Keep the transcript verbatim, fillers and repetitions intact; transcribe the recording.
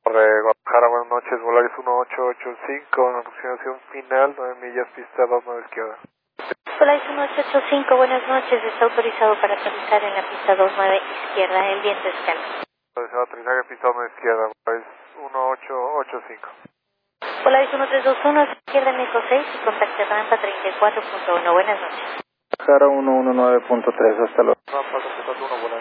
De Guadalajara, buenas noches, Volaris uno ocho ocho cinco, en aproximación final, nueve millas, pista dos nueve izquierda. Volaris uno ocho ocho cinco, buenas noches, está autorizado para aterrizar en la pista dos nueve izquierda, el viento es calmo. Autorizado aterrizaje pista dos nueve izquierda, Volaris uno ocho ocho cinco. Volaris uno tres dos uno, izquierda en eco seis y contacte rampa treinta y cuatro punto uno, buenas noches. Guadalajara uno uno nueve punto tres, hasta luego. Rampa treinta y cuatro punto uno,